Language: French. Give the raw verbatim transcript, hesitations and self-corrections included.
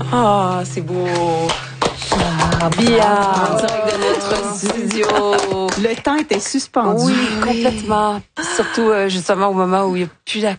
Ah, oh, c'est beau. Ah, bien, en direct de notre studio. Le temps était suspendu. Oui, complètement. Surtout, euh, justement, au moment où il n'y a plus la